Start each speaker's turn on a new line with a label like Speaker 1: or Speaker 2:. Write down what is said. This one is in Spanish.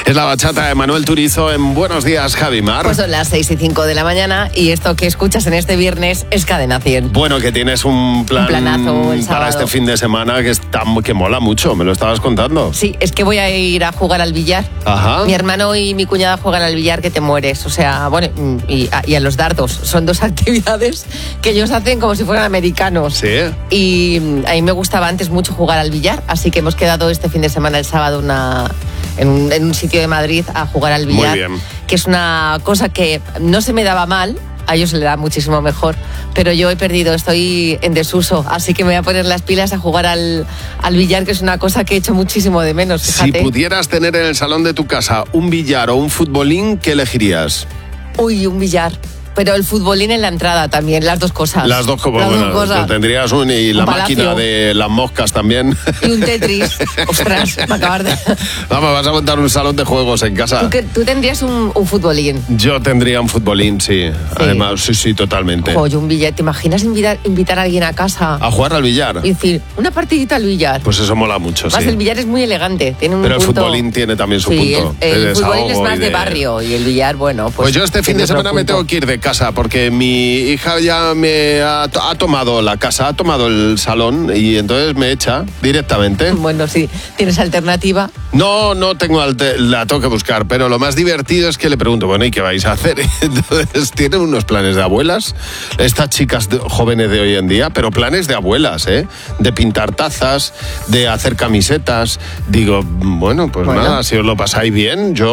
Speaker 1: Es la bachata de Manuel Turizo en Buenos Días, Javimar.
Speaker 2: Pues son las 6:05 de la mañana y esto que escuchas en este viernes es Cadena 100.
Speaker 1: Bueno, que tienes un
Speaker 2: planazo el
Speaker 1: para
Speaker 2: sábado.
Speaker 1: este fin de semana que mola mucho, me lo estabas contando.
Speaker 2: Sí, es que voy a ir a jugar al billar.
Speaker 1: Ajá.
Speaker 2: Mi hermano y mi cuñada juegan al billar que te mueres. O sea, bueno, y a los dardos. Son dos actividades que ellos hacen como si fueran americanos.
Speaker 1: Sí.
Speaker 2: Y a mí me gustaba antes mucho jugar al billar, así que hemos quedado este fin de semana, el sábado, en un sitio de Madrid a jugar al billar.
Speaker 1: Muy bien.
Speaker 2: Que es una cosa que no se me daba mal. A ellos se le da muchísimo mejor, pero yo he perdido, estoy en desuso, así que me voy a poner las pilas a jugar al billar, que es una cosa que he hecho muchísimo de menos, fíjate.
Speaker 1: Si pudieras tener en el salón de tu casa un billar o un futbolín, ¿qué elegirías?
Speaker 2: Uy, un billar. Pero el futbolín en la entrada también, las dos cosas.
Speaker 1: Las dos cosas. Tendrías y la máquina de las moscas también.
Speaker 2: Y un Tetris. Ostras, me acabas de...
Speaker 1: Vamos, vas a montar un salón de juegos en casa.
Speaker 2: ¿Tú tendrías un futbolín?
Speaker 1: Yo tendría un futbolín, sí. Además, sí, totalmente.
Speaker 2: Oye, un billar. ¿Te imaginas invitar a alguien a casa?
Speaker 1: ¿A jugar al billar?
Speaker 2: Y decir, una partidita al billar.
Speaker 1: Pues eso mola mucho,
Speaker 2: Más,
Speaker 1: sí.
Speaker 2: el billar es muy elegante. Tiene un
Speaker 1: Pero el
Speaker 2: punto...
Speaker 1: futbolín tiene también su punto.
Speaker 2: El futbolín es más de barrio y el billar, bueno,
Speaker 1: pues yo este fin de semana me tengo que ir de casa porque mi hija ya me ha tomado la casa, ha tomado el salón y entonces me echa directamente.
Speaker 2: Bueno, sí. ¿Tienes alternativa?
Speaker 1: No tengo la tengo que buscar, pero lo más divertido es que le pregunto, bueno, ¿y qué vais a hacer? Entonces tienen unos planes de abuelas, estas chicas jóvenes de hoy en día, pero planes de abuelas, de pintar tazas, de hacer camisetas. Digo, bueno, nada, si os lo pasáis bien, yo